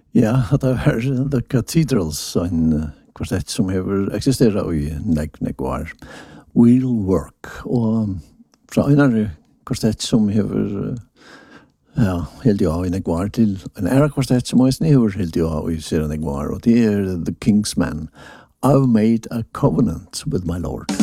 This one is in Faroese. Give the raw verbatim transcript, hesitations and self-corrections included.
Ja, det er The Cathedrals, en kvartett som har eksisteret i nek nek år. We'll Work, og fra en av kvartett som har ja, helt ja i nek år til en æra kvartett som også har helt ja i serien nek år, og det er The Kingsmen. I've made a covenant with my Lord.